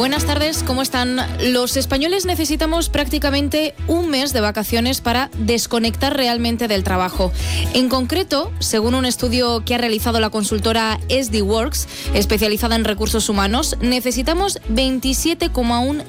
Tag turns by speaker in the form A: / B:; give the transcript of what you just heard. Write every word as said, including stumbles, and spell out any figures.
A: Buenas tardes, ¿cómo están? Los españoles necesitamos prácticamente un mes de vacaciones para desconectar realmente del trabajo. En concreto, según un estudio que ha realizado la consultora S D Works, especializada en recursos humanos, necesitamos veintisiete coma uno